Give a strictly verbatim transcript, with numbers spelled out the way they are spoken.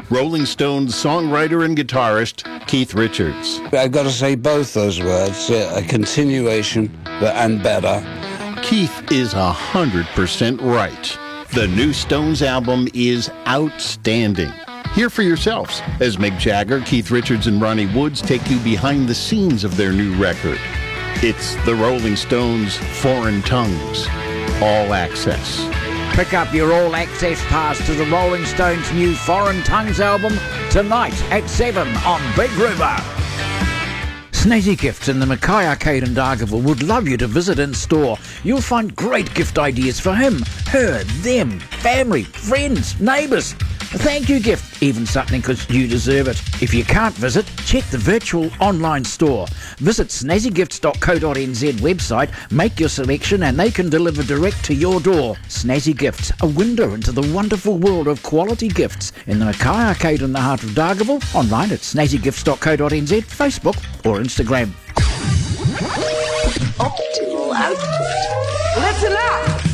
Rolling Stones songwriter and guitarist Keith Richards. I've got to say both those words, uh, a continuation and better. Keith is one hundred percent right. The new Stones album is outstanding. Hear for yourselves as Mick Jagger, Keith Richards, and Ronnie Woods take you behind the scenes of their new record. It's the Rolling Stones Foreign Tongues, All Access. Pick up your All Access pass to the Rolling Stones' new Foreign Tongues album tonight at seven on Big River. Snazzy Gifts in the Mackay Arcade in Dargaville would love you to visit in store. You'll find great gift ideas for him, her, them, family, friends, neighbours. A thank you gift, even something because you deserve it. If you can't visit, check the virtual online store. Visit snazzy gifts dot co dot n z website, make your selection and they can deliver direct to your door. Snazzy Gifts, a window into the wonderful world of quality gifts in the Mackay Arcade in the heart of Dargaville, online at snazzy gifts dot co dot n z, Facebook or Instagram. Optimal output. Listen up!